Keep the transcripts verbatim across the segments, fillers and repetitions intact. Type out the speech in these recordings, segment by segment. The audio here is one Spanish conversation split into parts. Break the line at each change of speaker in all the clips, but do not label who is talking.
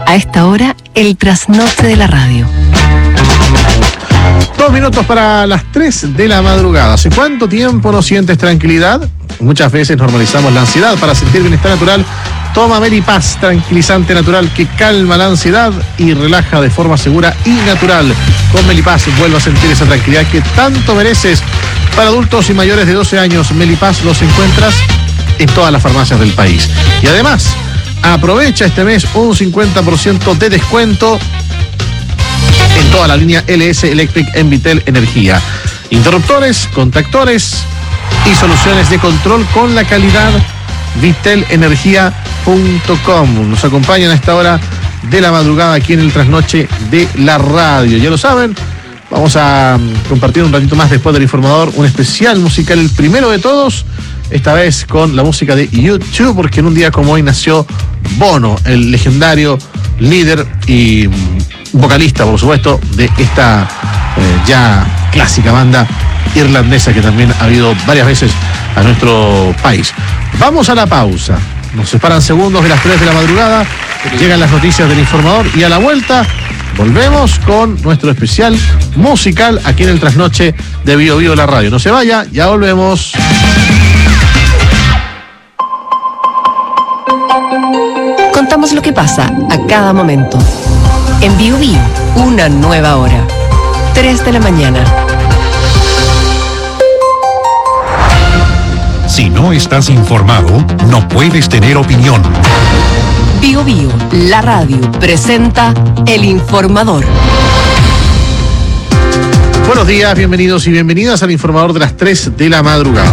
A esta hora, el trasnoche de la radio.
Dos minutos para las tres de la madrugada. ¿Hace cuánto tiempo no sientes tranquilidad? Muchas veces normalizamos la ansiedad. Para sentir bienestar natural, toma Melipaz, tranquilizante natural que calma la ansiedad y relaja de forma segura y natural. Con Melipaz vuelve a sentir esa tranquilidad que tanto mereces. Para adultos y mayores de doce años, Melipaz los encuentras en todas las farmacias del país. Y además, aprovecha este mes un cincuenta por ciento de descuento en toda la línea L S Electric en Vitel Energía. Interruptores, contactores y soluciones de control con la calidad vitel energía punto com. Nos acompañan a esta hora de la madrugada aquí en el trasnoche de la radio. Ya lo saben, vamos a compartir un ratito más después del informador un especial musical, el primero de todos, esta vez con la música de YouTube, porque en un día como hoy nació Bono, el legendario líder y vocalista, por supuesto, de esta eh, ya clásica banda irlandesa que también ha habido varias veces a nuestro país. Vamos a la pausa. Nos separan segundos de las tres de la madrugada. Llegan las noticias del informador y a la vuelta volvemos con nuestro especial musical aquí en el trasnoche de Bio Bio la radio. No se vaya, ya volvemos.
Contamos lo que pasa a cada momento. En Bio Bio, una nueva hora. tres de la mañana.
Si no estás informado, no puedes tener opinión.
Bio Bio, la radio, presenta El Informador.
Buenos días, bienvenidos y bienvenidas al informador de las tres de la madrugada.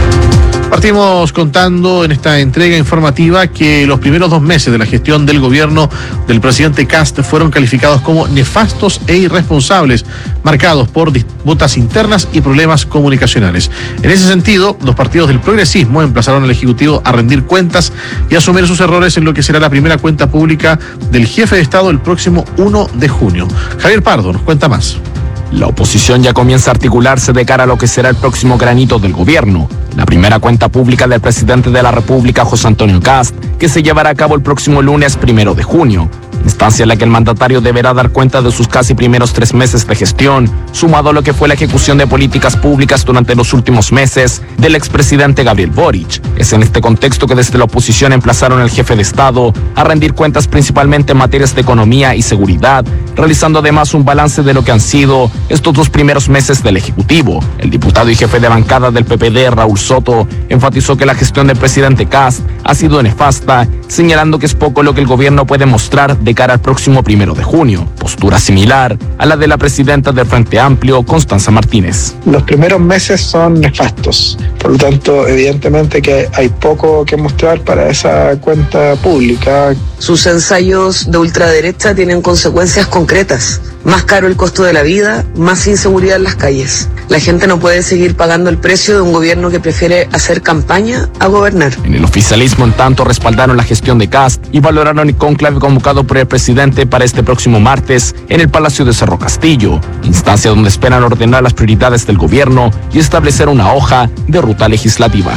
Partimos contando en esta entrega informativa que los primeros dos meses de la gestión del gobierno del presidente Kast fueron calificados como nefastos e irresponsables, marcados por disputas internas y problemas comunicacionales. En ese sentido, los partidos del progresismo emplazaron al Ejecutivo a rendir cuentas y asumir sus errores en lo que será la primera cuenta pública del jefe de Estado el próximo primero de junio. Javier Pardo nos cuenta más.
La oposición ya comienza a articularse de cara a lo que será el próximo granito del gobierno, la primera cuenta pública del presidente de la República, José Antonio Kast, que se llevará a cabo el próximo lunes primero de junio. Instancia en la que el mandatario deberá dar cuenta de sus casi primeros tres meses de gestión, sumado a lo que fue la ejecución de políticas públicas durante los últimos meses del expresidente Gabriel Boric. Es en este contexto que desde la oposición emplazaron al jefe de Estado a rendir cuentas principalmente en materias de economía y seguridad, realizando además un balance de lo que han sido estos dos primeros meses del Ejecutivo. El diputado y jefe de bancada del P P D, Raúl Soto, enfatizó que la gestión del presidente Kast ha sido nefasta, señalando que es poco lo que el gobierno puede mostrar de cara al próximo primero de junio, postura similar a la de la presidenta del Frente Amplio, Constanza Martínez.
Los primeros meses son nefastos, por lo tanto, evidentemente que hay poco que mostrar para esa cuenta pública.
Sus ensayos de ultraderecha tienen consecuencias concretas. Más caro el costo de la vida, más inseguridad en las calles. La gente no puede seguir pagando el precio de un gobierno que prefiere hacer campaña a gobernar.
En el oficialismo, en tanto, respaldaron la gestión de Kast y valoraron el cónclave convocado por el presidente para este próximo martes en el Palacio de Cerro Castillo, instancia donde esperan ordenar las prioridades del gobierno y establecer una hoja de ruta legislativa.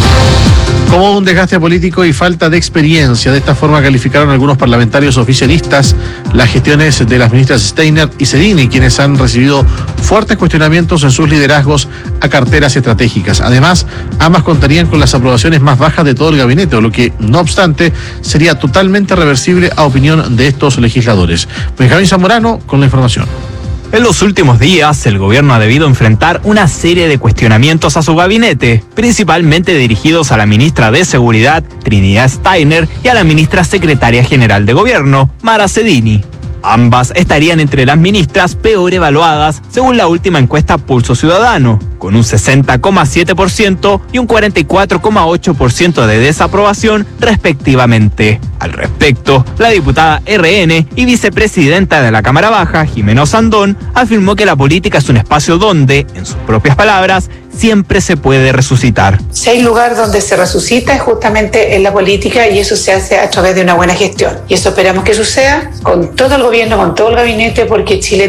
Como un desgaste político y falta de experiencia. De esta forma calificaron algunos parlamentarios oficialistas las gestiones de las ministras Steiner y Sedini, quienes han recibido fuertes cuestionamientos en sus liderazgos a carteras estratégicas. Además, ambas contarían con las aprobaciones más bajas de todo el gabinete, lo que, no obstante, sería totalmente reversible a opinión de estos legisladores. Benjamín Zamorano con la información.
En los últimos días, el gobierno ha debido enfrentar una serie de cuestionamientos a su gabinete, principalmente dirigidos a la ministra de Seguridad, Trinidad Steiner, y a la ministra secretaria general de Gobierno, Mara Sedini. Ambas estarían entre las ministras peor evaluadas según la última encuesta Pulso Ciudadano, con un sesenta coma siete por ciento y un cuarenta y cuatro coma ocho por ciento de desaprobación respectivamente. Al respecto, la diputada R N y vicepresidenta de la Cámara Baja, Jimena Osandón, afirmó que la política es un espacio donde, en sus propias palabras, siempre se puede resucitar.
Si hay lugar donde se resucita es justamente en la política, y eso se hace a través de una buena gestión. Y eso esperamos que suceda con todo el gobierno, con todo el gabinete, porque Chile